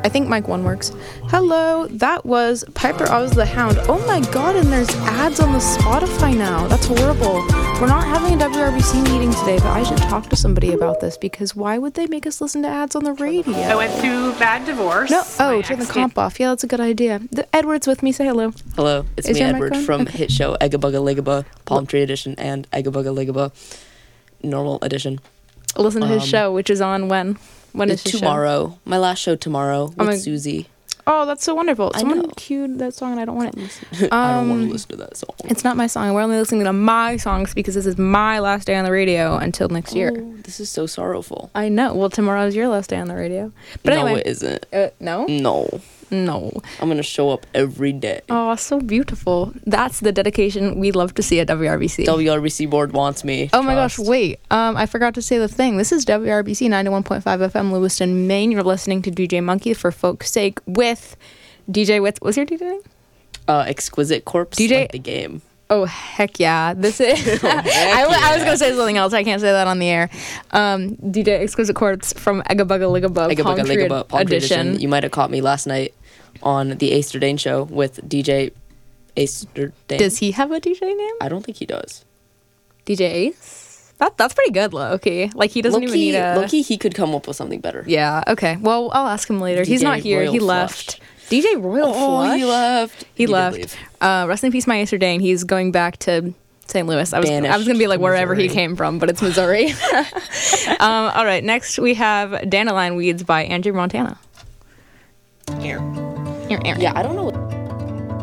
I think mic 1 works. Hello, that was Piper Oz the Hound. Oh my god, and there's ads on the Spotify now. That's horrible. We're not having a WRBC meeting today, but I should talk to somebody about this because why would they make us listen to ads on the radio? I went through bad divorce. No, turn the comp off. Yeah, that's a good idea. Edward's with me. Say hello. Hello, it's me, Edward, from hit show Egga Bugga Ligaba, Palm Tree Edition, and Egga Bugga Ligaba, Normal Edition. Listen to his show, which is on when? When is his tomorrow. show? My last show tomorrow with Susie. Oh, that's so wonderful. Someone I know. cued that song and I don't want it. I don't want to listen to that song. It's not my song. We're only listening to my songs because this is my last day on the radio until next year. This is so sorrowful. I know. Well, tomorrow's your last day on the radio. But no, anyway. it isn't. No? No. I'm going to show up every day. Oh, so beautiful. That's the dedication we love to see at WRBC. WRBC board wants me. Oh my gosh, wait. I forgot to say the thing. This is WRBC 91.5 FM, Lewiston, Maine. You're listening to DJ Monkey for Folk's Sake with DJ, what's your DJ name? Exquisite Corpse, DJ like the game. Oh, heck yeah. This is... I was going to say something else. I can't say that on the air. DJ Exquisite Corpse from Egga Bugga Ligaba, Palm Tree Edition. You might have caught me last night on the Ace Dane show with DJ Ace Dane. Does he have a DJ name? I don't think he does. DJ Ace? That's pretty good, low-key. Like, he doesn't even need a... Low-key, he could come up with something better. Yeah, okay. Well, I'll ask him later. DJ He's not here. Royal He Flush. left. DJ Royal Flush? He left. He left. Rest in peace, my Ace Dane. He's going back to St. Louis. I was going to be like wherever he came from, but it's Missouri. All right, next we have Dandelion Weeds by Andrew Montana. Yeah, I don't know.